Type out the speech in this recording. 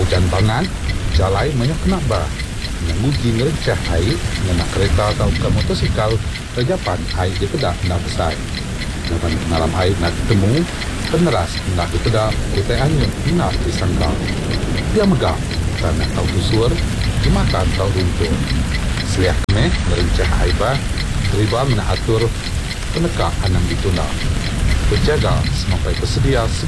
hujan bangan, jalai banyak kena bah. Menguji ngerencah air, mengenak kereta atau ke motosikal, rejapan air di pedak nak besar. Dengan malam air nak ketemu, peneras nak di pedak, kutai anyut nak disangkal. Dia megah, tanah tau tusur, dimakan tau runtur. Seliak meh, ngerencah air bah, riba menak atur, penekak anang ditunda. Berjaga sampai bersedia